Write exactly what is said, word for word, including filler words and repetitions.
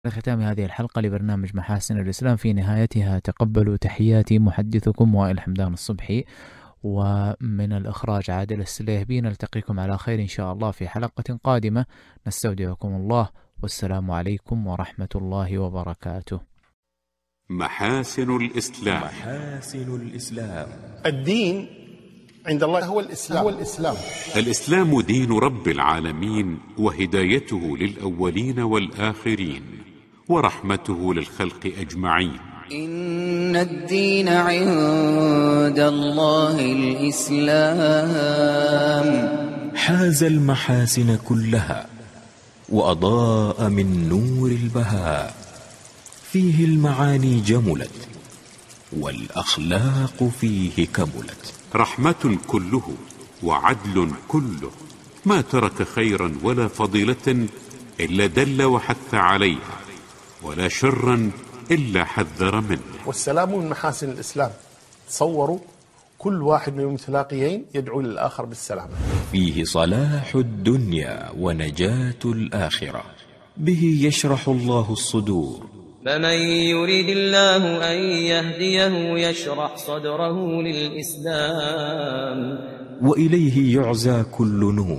لختام هذه الحلقة لبرنامج محاسن الإسلام، في نهايتها تقبلوا تحياتي محدثكم وائل حمدان الصبحي، ومن الإخراج عادل السليهبي. نلتقيكم على خير إن شاء الله في حلقة قادمة، نستودعكم الله، والسلام عليكم ورحمة الله وبركاته. محاسن الإسلام. محاسن الإسلام. الدين عند الله هو الإسلام. هو الإسلام. الإسلام دين رب العالمين، وهدايته للأولين والآخرين، ورحمته للخلق أجمعين. إن الدين عند الله الإسلام. حاز المحاسن كلها وأضاء من نور البهاء، فيه المعاني جملت والأخلاق فيه كملت. رحمة كله وعدل كله، ما ترك خيرا ولا فضيلة إلا دل وحث عليها، ولا شرا إلا حذر منه. والسلام من محاسن الإسلام. تصوروا كل واحد من المتلاقيين يدعو للآخر بالسلام. فيه صلاح الدنيا ونجاة الآخرة، به يشرح الله الصدور. فمن يريد الله أن يهديه يشرح صدره للإسلام، وإليه يعزى كل نور.